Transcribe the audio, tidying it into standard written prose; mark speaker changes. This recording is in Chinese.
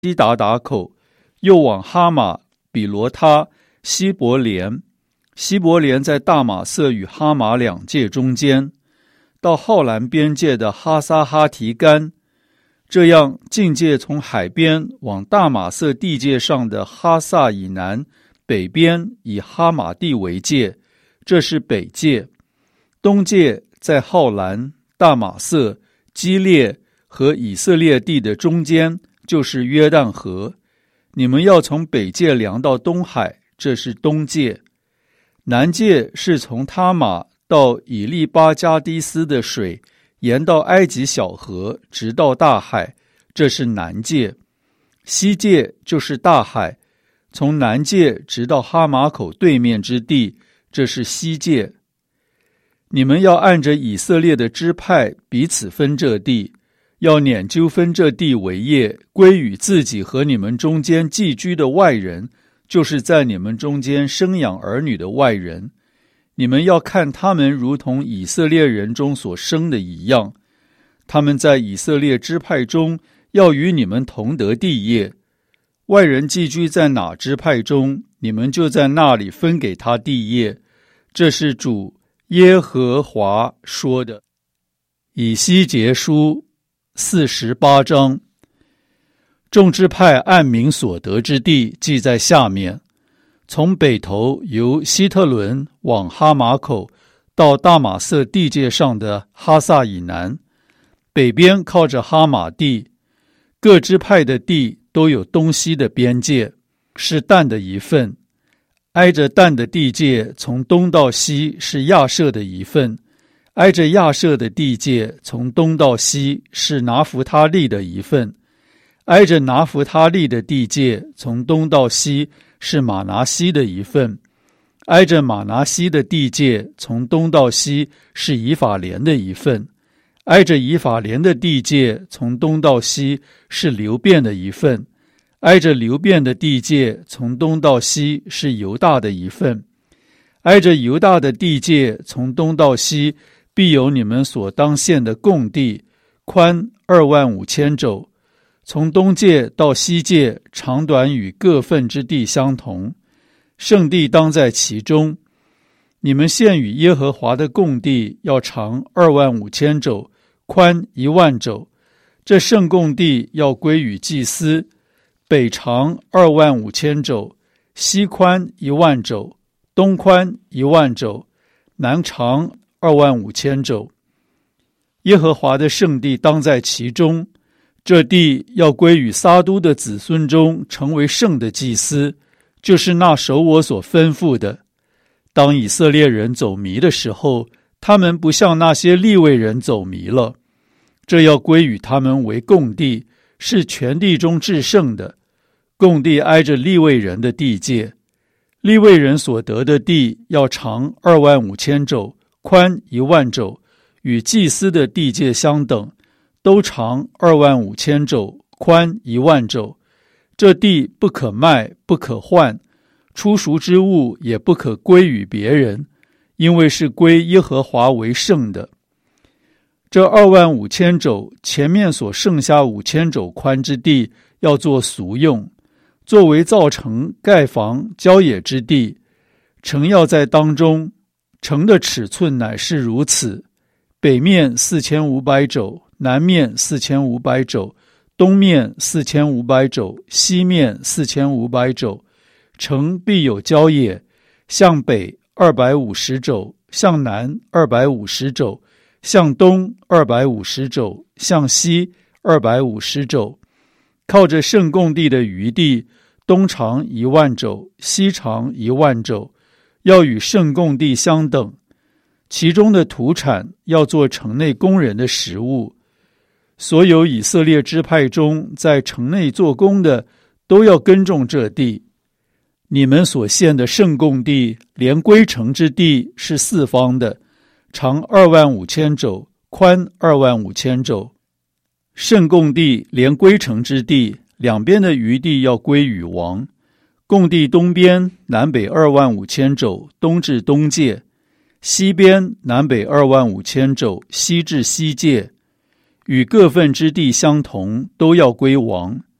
Speaker 1: 西达达口，又往哈马、比罗他、希伯莲。希伯莲在大马色与哈马两界中间，到浩兰边界的哈撒哈提干。这样境界从海边往大马色地界上的哈萨以南，北边以哈马地为界，这是北界。东界在浩兰、大马色、基列和以色列地的中间，就是约旦河。你们要从北界量到东海，这是东界。南界是从他玛到以利巴加迪斯的水，沿到埃及小河，直到大海，这是南界。西界就是大海，从南界直到哈马口对面之地，这是西界。你们要按着以色列的支派彼此分这地，要拈阄分这地为业，归与自己和你们中间寄居的外人，就是在你们中间生养儿女的外人。你们要看他们如同以色列人中所生的一样，他们在以色列支派中要与你们同得地业。外人寄居在哪支派中，你们就在那里分给他地业。这是主耶和华说的。以西结书48章。众支派按名所得之地记在下面：从北头由希特伦往哈马口，到大马色地界上的哈萨以南，北边靠着哈马地。各支派的地都有东西的边界，是但的一份。挨着但的地界从东到西是亚设的一份，挨着亚设的地界从东到西是拿弗他利的一份，挨着拿弗他利的地界从东到西是马拿西的一份，挨着马拿西的地界从东到西是以法莲的一份，挨着以法莲的地界从东到西是流便的一份，挨着流便的地界从东到西是犹大的一份，挨着犹大的地界从东到西必有你们所当献的供地，宽25000肘。从东界到西界长短与各份之地相同，圣地当在其中。你们献与耶和华的供地要长25000肘，宽10000肘。这圣供地要归于祭司，北长25000肘，西宽10000肘，东宽10000肘，南长25000肘。耶和华的圣地当在其中，这地要归于撒都的子孙中成为圣的祭司，就是那守我所吩咐的。当以色列人走迷的时候，他们不像那些利未人走迷了。这要归于他们为供地，是全地中至圣的。供地挨着利未人的地界，利未人所得的地要长25000肘，宽10000肘，与祭司的地界相等，都长25000肘，宽10000肘。这地不可卖，不可换，出赎之物也不可归与别人，因为是归耶和华为圣的。这25000肘前面所剩下5000肘宽之地，要做俗用，作为造城、盖房、郊野之地。城要在当中，城的尺寸乃是如此：北面4500肘，南面4500肘，东面4500肘，西面4500肘。城必有郊野，向北250肘，向南250肘，向东250肘，向西250肘。靠着圣供地的余地，东长10000肘，西长10000肘，要与圣供地相等。其中的土产要做城内工人的食物。所有以色列支派中在城内做工的，都要耕种这地。你们所献的圣供地，连归城之地是四方的，长25000肘，宽25000肘。圣供地连归城之地，两边的余地要归与王。供地东边南北25000肘，东至东界；西边南北25000肘，西至西界。与各份之地相同，都要归王。